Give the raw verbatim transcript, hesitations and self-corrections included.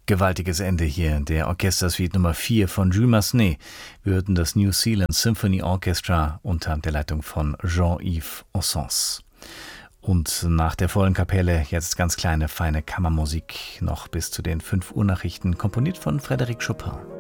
Gewaltiges Ende hier der Orchestersuite Nummer vier von Jules Massenet. Wir hörten das New Zealand Symphony Orchestra unter der Leitung von Jean-Yves Ossens. Und nach der vollen Kapelle jetzt ganz kleine, feine Kammermusik noch bis zu den fünf Uhr Nachrichten, komponiert von Frédéric Chopin.